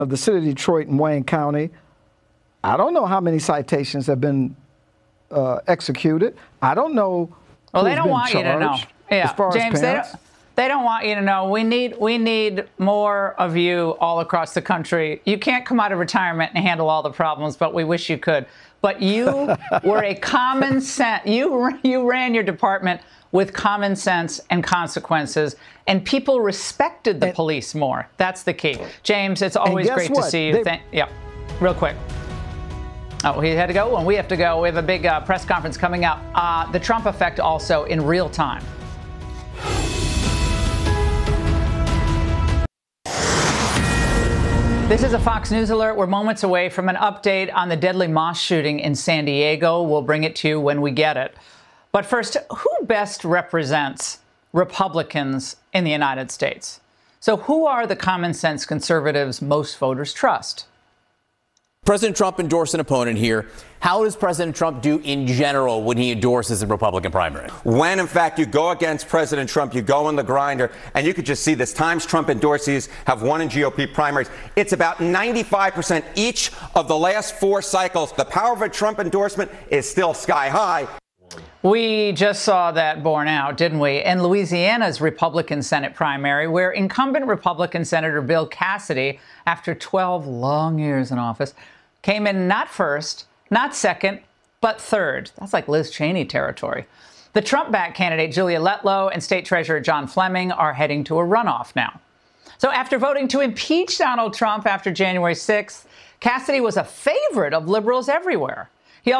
of the city of Detroit and Wayne County. I don't know how many citations have been executed. I don't know. Well, they don't want you to know. Yeah, James, they don't want you to know. We need more of you all across the country. You can't come out of retirement and handle all the problems, but we wish you could. But you were a common sense. You ran your department with common sense and consequences, and people respected the police more. That's the key. James, it's always great to see you. Yeah, real quick. Oh, he had to go, and we have to go. We have a big press conference coming up. The Trump effect also in real time. This is a Fox News alert. We're moments away from an update on the deadly mosque shooting in San Diego. We'll bring it to you when we get it. But first, who best represents Republicans in the United States? So who are the common sense conservatives most voters trust? President Trump endorsed an opponent here. How does President Trump do in general when he endorses the Republican primary? When, in fact, you go against President Trump, you go in the grinder, and you could just see this. Times Trump endorsees have won in GOP primaries. It's about 95% each of the last 4 cycles. The power of a Trump endorsement is still sky high. We just saw that borne out, didn't we? In Louisiana's Republican Senate primary, where incumbent Republican Senator Bill Cassidy, after 12 long years in office, came in not first, not second, but third. That's like Liz Cheney territory. The Trump-backed candidate Julia Letlow and State Treasurer John Fleming are heading to a runoff now. So after voting to impeach Donald Trump after January 6th, Cassidy was a favorite of liberals everywhere.